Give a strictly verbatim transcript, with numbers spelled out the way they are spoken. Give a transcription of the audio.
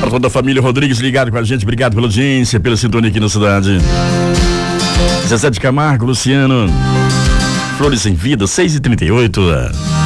Para toda a família Rodrigues ligado com a gente, obrigado pela audiência, pela sintonia aqui na cidade. Zezé de Camargo, Luciano, Flores em Vida, seis e trinta e oito.